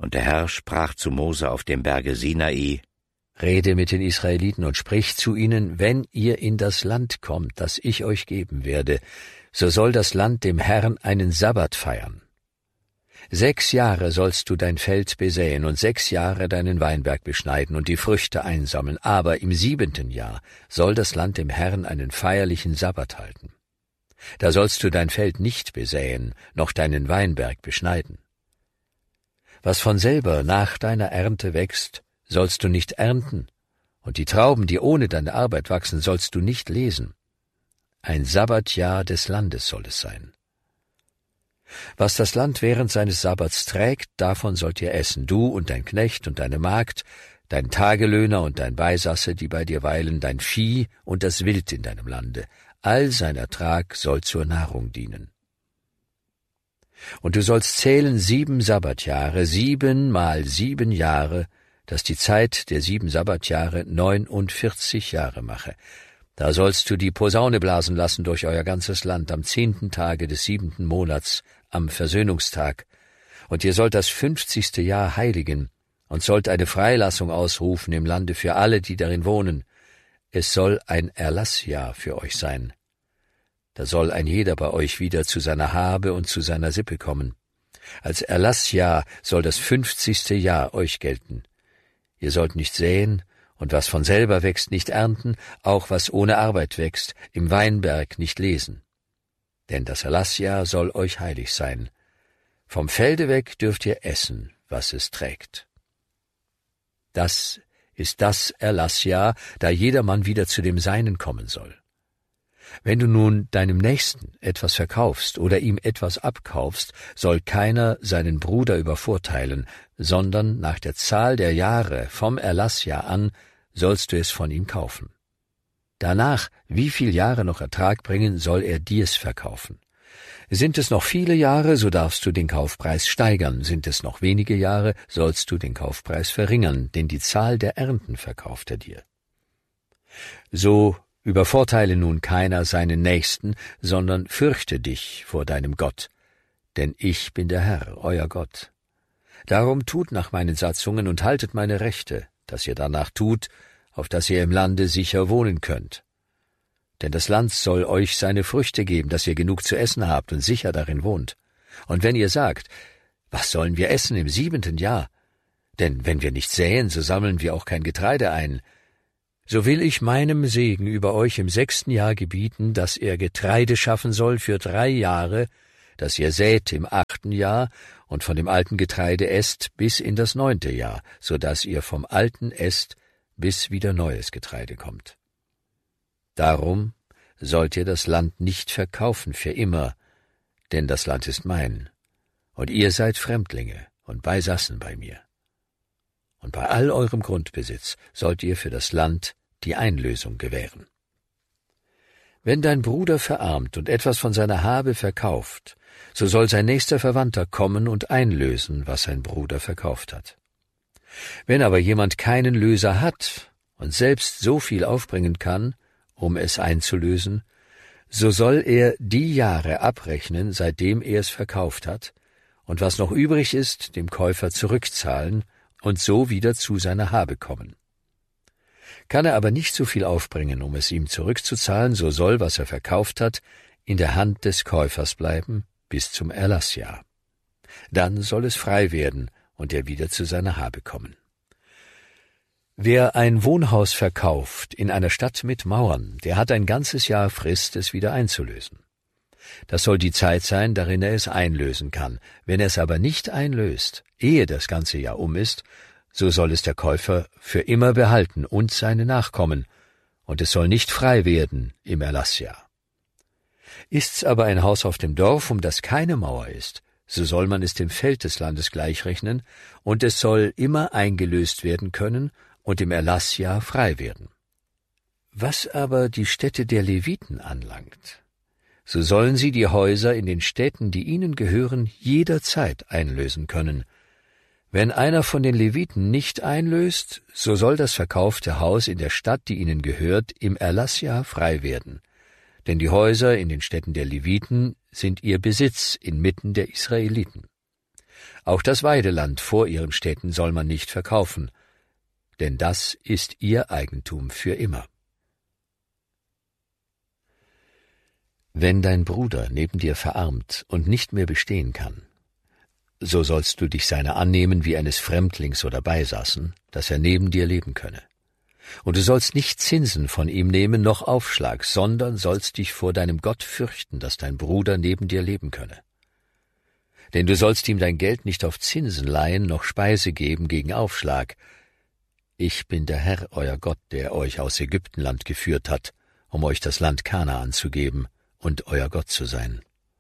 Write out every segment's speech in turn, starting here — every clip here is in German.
Und der Herr sprach zu Mose auf dem Berge Sinai: Rede mit den Israeliten und sprich zu ihnen, wenn ihr in das Land kommt, das ich euch geben werde, so soll das Land dem Herrn einen Sabbat feiern. 6 Jahre sollst du dein Feld besäen und 6 Jahre deinen Weinberg beschneiden und die Früchte einsammeln, aber im 7. Jahr soll das Land dem Herrn einen feierlichen Sabbat halten. Da sollst du dein Feld nicht besäen, noch deinen Weinberg beschneiden. Was von selber nach deiner Ernte wächst, sollst du nicht ernten, und die Trauben, die ohne deine Arbeit wachsen, sollst du nicht lesen. Ein Sabbatjahr des Landes soll es sein. Was das Land während seines Sabbats trägt, davon sollt ihr essen, du und dein Knecht und deine Magd, dein Tagelöhner und dein Beisasse, die bei dir weilen, dein Vieh und das Wild in deinem Lande. All sein Ertrag soll zur Nahrung dienen. Und du sollst zählen 7 Sabbatjahre, 7 mal 7 Jahre, dass die Zeit der 7 Sabbatjahre 49 Jahre mache. Da sollst du die Posaune blasen lassen durch euer ganzes Land am 10. Tage des 7. Monats, am Versöhnungstag. Und ihr sollt das 50. Jahr heiligen und sollt eine Freilassung ausrufen im Lande für alle, die darin wohnen. Es soll ein Erlassjahr für euch sein. Da soll ein jeder bei euch wieder zu seiner Habe und zu seiner Sippe kommen. Als Erlassjahr soll das 50. Jahr euch gelten. Ihr sollt nicht säen und was von selber wächst nicht ernten, auch was ohne Arbeit wächst, im Weinberg nicht lesen. Denn das Erlassjahr soll euch heilig sein. Vom Felde weg dürft ihr essen, was es trägt. Das ist das Erlassjahr, da jedermann wieder zu dem Seinen kommen soll. Wenn du nun deinem Nächsten etwas verkaufst oder ihm etwas abkaufst, soll keiner seinen Bruder übervorteilen, sondern nach der Zahl der Jahre vom Erlassjahr an sollst du es von ihm kaufen. Danach, wie viel Jahre noch Ertrag bringen, soll er dir's verkaufen. Sind es noch viele Jahre, so darfst du den Kaufpreis steigern, sind es noch wenige Jahre, sollst du den Kaufpreis verringern, denn die Zahl der Ernten verkauft er dir. So übervorteile nun keiner seinen Nächsten, sondern fürchte dich vor deinem Gott, denn ich bin der Herr, euer Gott. Darum tut nach meinen Satzungen und haltet meine Rechte, dass ihr danach tut, auf dass ihr im Lande sicher wohnen könnt. Denn das Land soll euch seine Früchte geben, dass ihr genug zu essen habt und sicher darin wohnt. Und wenn ihr sagt, was sollen wir essen im 7. Jahr? Denn wenn wir nicht säen, so sammeln wir auch kein Getreide ein. So will ich meinem Segen über euch im 6. Jahr gebieten, dass er Getreide schaffen soll für 3 Jahre, dass ihr sät im 8. Jahr und von dem alten Getreide esst bis in das 9. Jahr, so dass ihr vom Alten esst, bis wieder neues Getreide kommt. Darum sollt ihr das Land nicht verkaufen für immer, denn das Land ist mein, und ihr seid Fremdlinge und Beisassen bei mir. Und bei all eurem Grundbesitz sollt ihr für das Land die Einlösung gewähren. Wenn dein Bruder verarmt und etwas von seiner Habe verkauft, so soll sein nächster Verwandter kommen und einlösen, was sein Bruder verkauft hat. Wenn aber jemand keinen Löser hat und selbst so viel aufbringen kann, um es einzulösen, so soll er die Jahre abrechnen, seitdem er es verkauft hat, und was noch übrig ist, dem Käufer zurückzahlen und so wieder zu seiner Habe kommen. Kann er aber nicht so viel aufbringen, um es ihm zurückzuzahlen, so soll, was er verkauft hat, in der Hand des Käufers bleiben bis zum Erlassjahr. Dann soll es frei werden und er wieder zu seiner Habe kommen. Wer ein Wohnhaus verkauft in einer Stadt mit Mauern, der hat ein ganzes Jahr Frist, es wieder einzulösen. Das soll die Zeit sein, darin er es einlösen kann. Wenn er es aber nicht einlöst, ehe das ganze Jahr um ist, so soll es der Käufer für immer behalten und seine Nachkommen, und es soll nicht frei werden im Erlassjahr. Ist's aber ein Haus auf dem Dorf, um das keine Mauer ist, so soll man es dem Feld des Landes gleichrechnen, und es soll immer eingelöst werden können und im Erlassjahr frei werden. Was aber die Städte der Leviten anlangt, so sollen sie die Häuser in den Städten, die ihnen gehören, jederzeit einlösen können. Wenn einer von den Leviten nicht einlöst, so soll das verkaufte Haus in der Stadt, die ihnen gehört, im Erlassjahr frei werden. Denn die Häuser in den Städten der Leviten sind ihr Besitz inmitten der Israeliten. Auch das Weideland vor ihren Städten soll man nicht verkaufen, denn das ist ihr Eigentum für immer. Wenn dein Bruder neben dir verarmt und nicht mehr bestehen kann, so sollst du dich seiner annehmen wie eines Fremdlings oder Beisassen, dass er neben dir leben könne. Und du sollst nicht Zinsen von ihm nehmen, noch Aufschlag, sondern sollst dich vor deinem Gott fürchten, dass dein Bruder neben dir leben könne. Denn du sollst ihm dein Geld nicht auf Zinsen leihen, noch Speise geben gegen Aufschlag. Ich bin der Herr, euer Gott, der euch aus Ägyptenland geführt hat, um euch das Land Kanaan zu geben und euer Gott zu sein.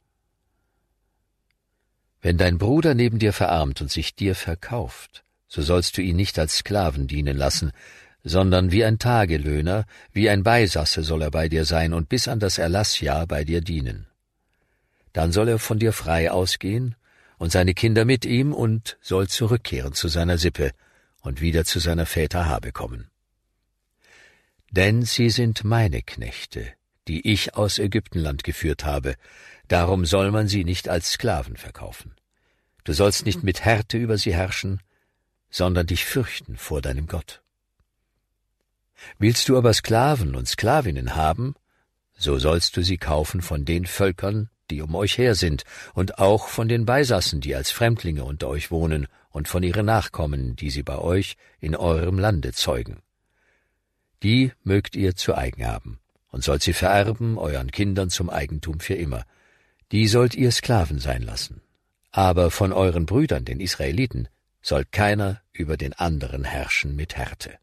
Wenn dein Bruder neben dir verarmt und sich dir verkauft, so sollst du ihn nicht als Sklaven dienen lassen, sondern wie ein Tagelöhner, wie ein Beisasse soll er bei dir sein und bis an das Erlassjahr bei dir dienen. Dann soll er von dir frei ausgehen und seine Kinder mit ihm und soll zurückkehren zu seiner Sippe und wieder zu seiner Väter Habe kommen. Denn sie sind meine Knechte, die ich aus Ägyptenland geführt habe, darum soll man sie nicht als Sklaven verkaufen. Du sollst nicht mit Härte über sie herrschen, sondern dich fürchten vor deinem Gott. Willst du aber Sklaven und Sklavinnen haben, so sollst du sie kaufen von den Völkern, die um euch her sind, und auch von den Beisassen, die als Fremdlinge unter euch wohnen, und von ihren Nachkommen, die sie bei euch in eurem Lande zeugen. Die mögt ihr zu eigen haben, und sollt sie vererben euren Kindern zum Eigentum für immer. Die sollt ihr Sklaven sein lassen. Aber von euren Brüdern, den Israeliten, soll keiner über den anderen herrschen mit Härte.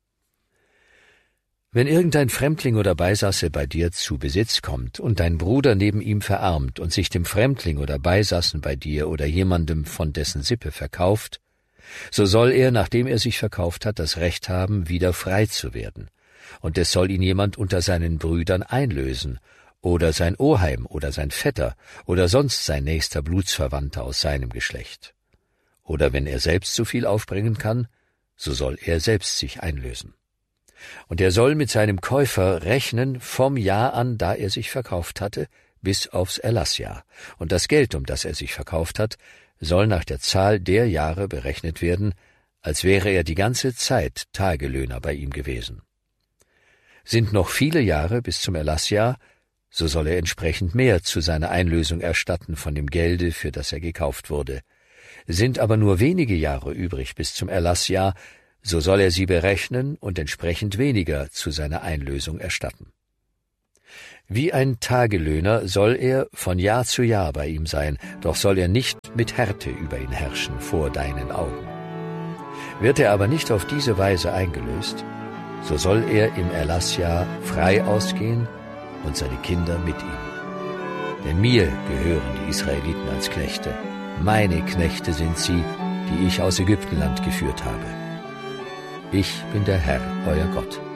Wenn irgendein Fremdling oder Beisasse bei dir zu Besitz kommt und dein Bruder neben ihm verarmt und sich dem Fremdling oder Beisassen bei dir oder jemandem von dessen Sippe verkauft, so soll er, nachdem er sich verkauft hat, das Recht haben, wieder frei zu werden, und es soll ihn jemand unter seinen Brüdern einlösen, oder sein Oheim oder sein Vetter oder sonst sein nächster Blutsverwandter aus seinem Geschlecht. Oder wenn er selbst so viel aufbringen kann, so soll er selbst sich einlösen. Und er soll mit seinem Käufer rechnen vom Jahr an, da er sich verkauft hatte, bis aufs Erlassjahr. Und das Geld, um das er sich verkauft hat, soll nach der Zahl der Jahre berechnet werden, als wäre er die ganze Zeit Tagelöhner bei ihm gewesen. Sind noch viele Jahre bis zum Erlassjahr, so soll er entsprechend mehr zu seiner Einlösung erstatten von dem Gelde, für das er gekauft wurde. Sind aber nur wenige Jahre übrig bis zum Erlassjahr, so soll er sie berechnen und entsprechend weniger zu seiner Einlösung erstatten. Wie ein Tagelöhner soll er von Jahr zu Jahr bei ihm sein, doch soll er nicht mit Härte über ihn herrschen vor deinen Augen. Wird er aber nicht auf diese Weise eingelöst, so soll er im Erlassjahr frei ausgehen und seine Kinder mit ihm. Denn mir gehören die Israeliten als Knechte. Meine Knechte sind sie, die ich aus Ägyptenland geführt habe. Ich bin der Herr, euer Gott.